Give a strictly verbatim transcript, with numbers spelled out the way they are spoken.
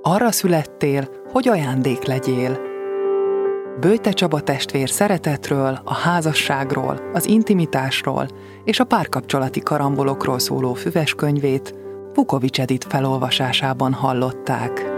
Arra születtél, hogy ajándék legyél. Böjte Csaba testvér szeretetről, a házasságról, az intimitásról és a párkapcsolati karambolokról szóló füves könyvét Vukovics Edit felolvasásában hallották.